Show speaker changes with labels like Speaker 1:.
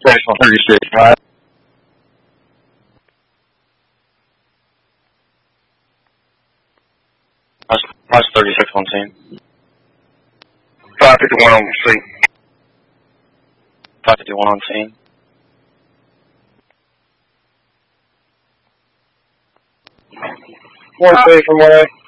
Speaker 1: Decimal 36, right? That's 36 on scene.
Speaker 2: 551 on scene.
Speaker 1: 551 on scene.
Speaker 2: One safe from 1A.